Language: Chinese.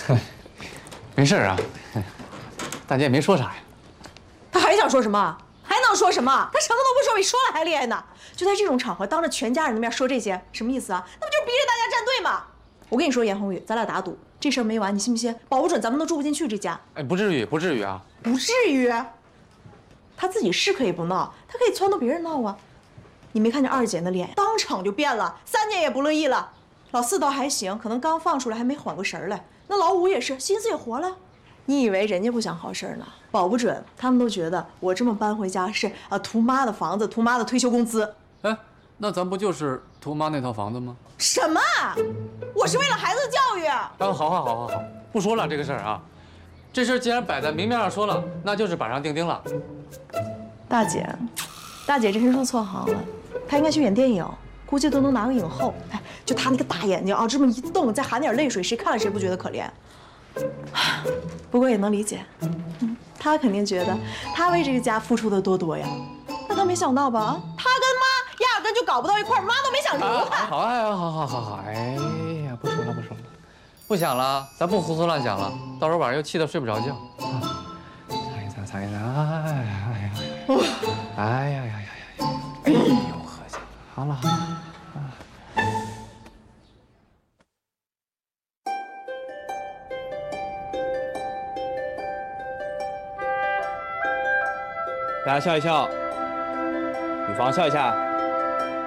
没事啊，大姐也没说啥呀。 他还想说什么？还能说什么？他什么都不说，比说了还厉害呢。就在这种场合，当着全家人的面说这些，什么意思啊？那不就是逼着大家站队吗？我跟你说，严宏宇，咱俩打赌，这事儿没完，你信不信？保不准咱们都住不进去这家。 哎，不至于，不至于啊。 不至于。他自己是可以不闹，他可以撺掇别人闹啊。你没看见二姐那脸，当场就变了。三姐也不乐意了，老四倒还行，可能刚放出来还没缓过神来。那老五也是，心思也活了。你以为人家不想好事呢？保不准他们都觉得我这么搬回家是图妈的房子，图妈的退休工资。 哎，那咱不就是图妈那套房子吗？ 什么？我是为了孩子的教育。 啊，好，不说了这个事儿啊。这事儿既然摆在明面上说了，那就是板上钉钉了。 大姐真是入错行了，她应该去演电影，估计都能拿个影后。哎，就她那个大眼睛啊，这么一动，再含点泪水，谁看了谁不觉得可怜？不过也能理解，她肯定觉得她为这个家付出的多呀。那她没想到吧？她跟妈压根就搞不到一块儿，妈都没想离开。 好，哎呀，不说了，不想了，咱不胡思乱想了，到时候晚上又气得睡不着觉。擦一擦，哎呀，又喝酒，好了。 大家笑一笑，女方笑一下。